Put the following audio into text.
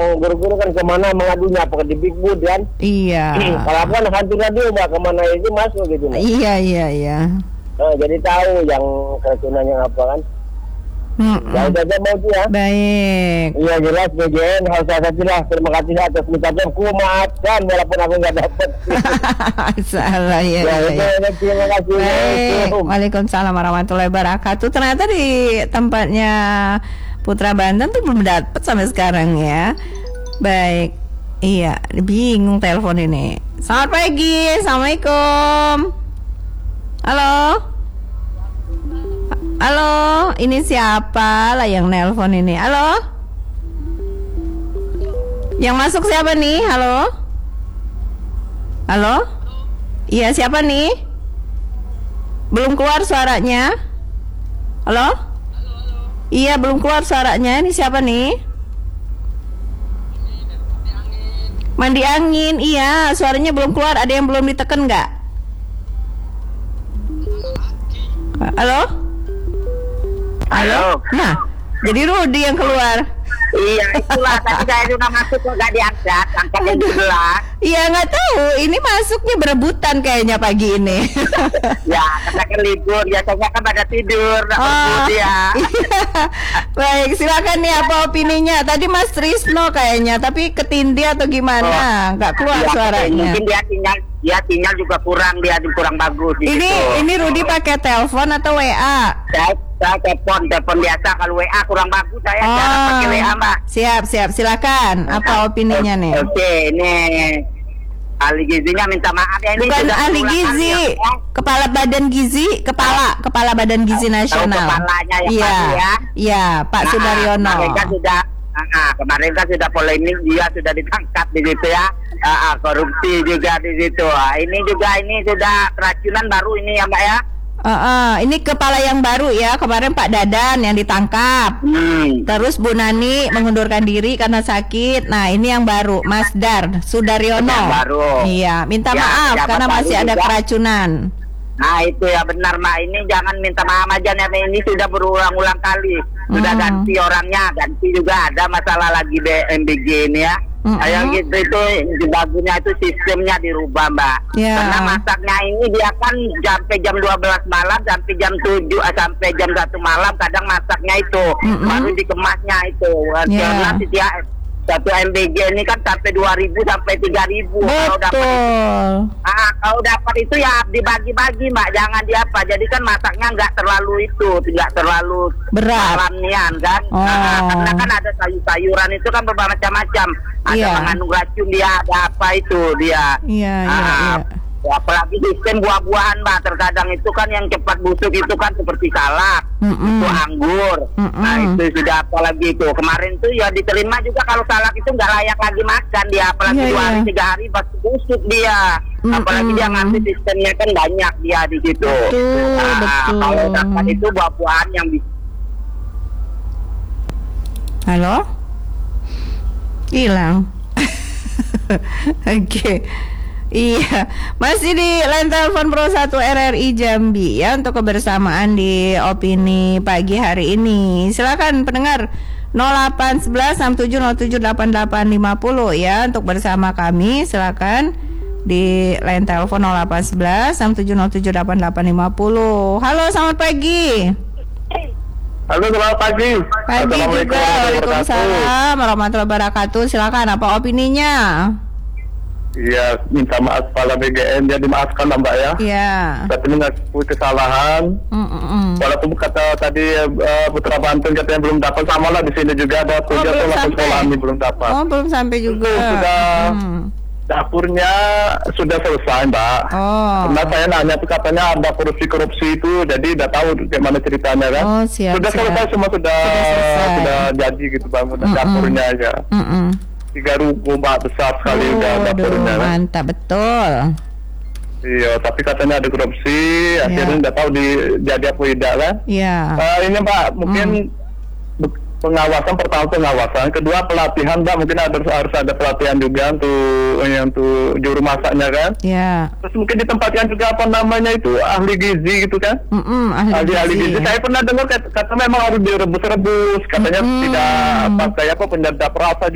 orang guru-guru kan kemana mengadunya, apakah di Big Boot kan? Iya. Kalau kan hantu radio Mbak, kemana itu masuk gitu Mbak. Iya. Jadi tahu yang keracunannya apa kan. Ya itu aja Mbak ya. Baik. Iya jelas BGN harus saya terima kasih atas ucapanku, maafkan walaupun aku nggak dapat. Salah ya. Terima kasih. Baik. Waalaikumsalam warahmatullahi wabarakatuh. Ternyata di tempatnya Putra Banten tuh belum dapat sampai sekarang ya. Baik. Iya, bingung telepon ini. Selamat pagi. Assalamualaikum. Halo, ini siapa lah yang nelpon ini? Halo? Yang masuk siapa nih? Halo? Iya, siapa nih? Belum keluar suaranya? Halo? Iya, belum keluar suaranya. Ini siapa nih? Mandi angin, iya, suaranya belum keluar. Ada yang belum ditekan nggak? Halo? Nah, jadi Rudi yang keluar. Iya, itulah tadi saya juga masuk kok nggak diangkat, angkatnya sebelah. Iya, nggak tahu. Ini masuknya berebutan kayaknya pagi ini. Ya, karena kan libur, biasanya kan pada tidur. Iya. Baik, silakan nih apa opininya. Tadi Mas Trisno kayaknya, tapi ketindih atau gimana? Nggak keluar suaranya. Mungkin dia sinyal juga kurang bagus. Ini Rudi pakai telepon atau WA? Saya telepon biasa. Kalau WA kurang bagus, saya jarang pakai WA Mbak. Siap, silakan. Apa opininya nih? Oke, ini ahli gizinya minta maaf ya. Ini bukan ahli gizi, kepala badan gizi, kepala badan gizi nasional. Kepalanya ya. Iya, Pak Sudaryono. Kemarin kan sudah polemik, dia sudah ditangkap di situ ya, korupsi juga di situ. Ini sudah keracunan baru ini ya Mbak ya. Ini kepala yang baru ya. Kemarin Pak Dadan yang ditangkap. Terus Bu Nani mengundurkan diri karena sakit. Nah ini yang baru, Mas Sudaryono. Yang baru. Iya, minta maaf karena masih ada keracunan. Nah itu ya benar Mbak, ini jangan minta maaf aja nih, ini sudah berulang-ulang kali. Sudah ganti orangnya, ganti juga ada masalah lagi MBG ini ya. Kayak gitu itu bagusnya itu sistemnya dirubah Mbak. Karena masaknya ini dia kan sampai jam 12 malam, sampai jam 7 sampai jam 1 malam kadang masaknya itu. Baru dikemasnya itu. Karena satu MBG ini kan sampai 2.000 sampai 3.000. Kalau dapat itu ya dibagi-bagi Mbak, jangan diapa. Jadi kan masaknya nggak terlalu berat alamian kan. Karena kan ada sayur-sayuran itu kan bermacam-macam. Ada mengandung racun dia, ada apa itu dia. Iya. Apalagi sistem buah-buahan Mbak, terkadang itu kan yang cepat busuk itu kan seperti salak, itu anggur. Nah itu sudah apalagi itu kemarin tuh ya diterima juga kalau salak itu nggak layak lagi makan dia, apalagi 2 hari 3 hari pasti busuk dia. Apalagi dia ngasih sistemnya kan banyak dia di situ. Betul. Kalau dapat itu buah-buahan yang bisa. Halo? Hilang. Oke. Iya, masih di line telepon Pro 1 RRI Jambi ya untuk kebersamaan di opini pagi hari ini. Silakan pendengar 081167078850 ya untuk bersama kami. Silakan di line telepon 081167078850. Halo, selamat pagi. Halo, selamat pagi. Pagi juga. Waalaikumsalam warahmatullahi wabarakatuh. Silakan apa opininya? Iya, minta maaf kepala BGN, ya dimaafkan lah Mbak ya. Iya. Tapi mengakui kesalahan. Walaupun kata tadi Putra Banten katanya belum dapat, sama lah di sini juga ada tujuh atau 8 sekolah ini belum dapat. Belum sampai juga. Itu sudah dapurnya sudah selesai Mbak. Karena saya nanya tuh katanya ada korupsi itu, jadi udah tahu gimana ceritanya kan. Sudah selesai semua, sudah jadi gitu Bang, udah dapurnya aja. 3 ruko Mbak, besar sekali udah dapurnya. Mantap betul. Iya, tapi katanya ada korupsi, akhirnya nggak tahu jadi apa tidak kan? Iya. Ini Mbak, mungkin pengawasan, pertama pengawasan, kedua pelatihan Mbak, mungkin harus ada pelatihan juga untuk juru masaknya kan? Iya. Terus mungkin ditempatkan juga apa namanya itu ahli gizi gitu kan? Ahli gizi. Saya pernah dengar kata memang harus direbus-rebus, katanya tidak pakai penyedap rasa.